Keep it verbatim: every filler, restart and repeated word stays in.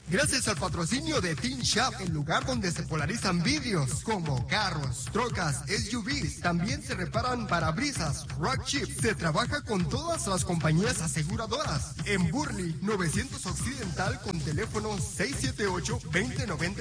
Gracias al patrocinio de Teen Shop, el lugar donde se polarizan vidrios como carros, trocas, S U Vs. También se reparan parabrisas, rock chips. Se trabaja con todas las compañías aseguradoras. En Burley, novecientos Occidental con teléfono seis siete ocho, dos cero nueve cero.